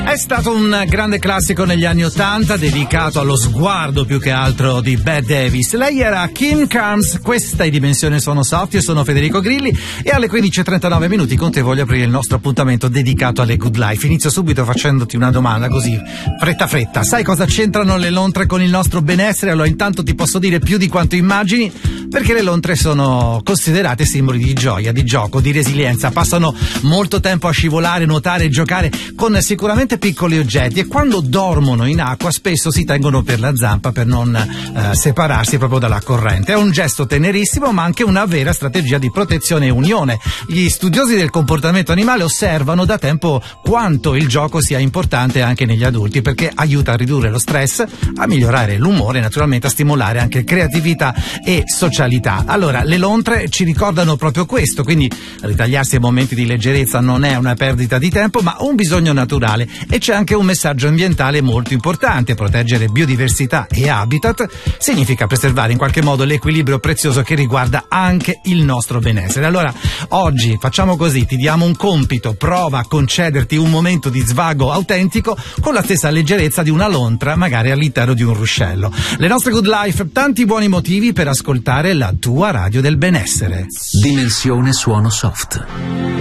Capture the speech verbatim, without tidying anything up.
È stato un grande classico negli anni Ottanta, dedicato allo sguardo più che altro di Bette Davis. Lei era Kim Carnes, questa è Dimensione Suono Soft, io sono Federico Grilli e alle quindici e trentanove minuti con te voglio aprire il nostro appuntamento dedicato alle Good Life. Inizio subito facendoti una domanda così, fretta fretta. Sai cosa c'entrano le lontre con il nostro benessere? Allora intanto ti posso dire più di quanto immagini, perché le lontre sono considerate simboli di gioia, di gioco, di resilienza. Passano molto tempo a scivolare, nuotare, giocare con sicuramente piccoli oggetti e quando dormono in acqua spesso si tengono per la zampa per non eh, separarsi proprio dalla corrente. È un gesto tenerissimo ma anche una vera strategia di protezione e unione. Gli studiosi del comportamento animale osservano da tempo quanto il gioco sia importante anche negli adulti, perché aiuta a ridurre lo stress, a migliorare l'umore e naturalmente a stimolare anche creatività e socialità. Allora le lontre ci ricordano proprio questo, quindi ritagliarsi a momenti di leggerezza non è una perdita di tempo ma un bisogno naturale. E c'è anche un messaggio ambientale molto importante: proteggere biodiversità e habitat significa preservare in qualche modo l'equilibrio prezioso che riguarda anche il nostro benessere. Allora oggi facciamo così, ti diamo un compito, prova a concederti un momento di svago autentico con la stessa leggerezza di una lontra magari all'interno di un ruscello. Le nostre Good Life, tanti buoni motivi per ascoltare la tua radio del benessere. Dimensione Suono Soft.